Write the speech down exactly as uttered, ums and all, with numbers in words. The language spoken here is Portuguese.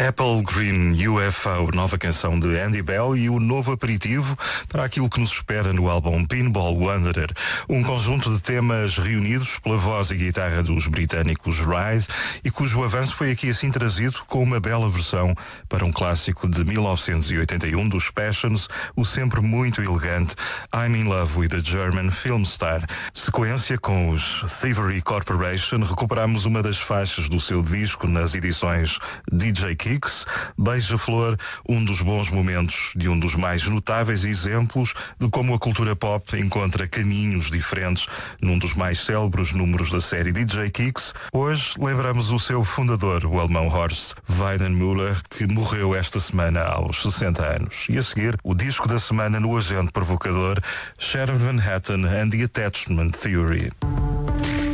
Apple Green U F O, nova canção de Andy Bell e o novo aperitivo para aquilo que nos espera no álbum Pinball Wanderer, um conjunto de temas reunidos pela voz e guitarra dos britânicos Ride e cujo avanço foi aqui assim trazido com uma bela versão para um clássico de mil novecentos e oitenta e um dos Passions, o sempre muito elegante I'm in Love with a German Film Star. Sequência com os Thievery Corporation, recuperamos uma das faixas do seu disco nas edições D J Kicks, Beija-Flor, um dos bons momentos de um dos mais notáveis exemplos de como a cultura pop encontra caminhos diferentes num dos mais célebres números da série D J Kicks. Hoje lembramos o seu fundador, o alemão Horst Weidenmüller, que morreu esta semana aos sessenta anos. E a seguir, o disco da semana no Agente Provocador, Shattered Manhattan and the Attachment Theory.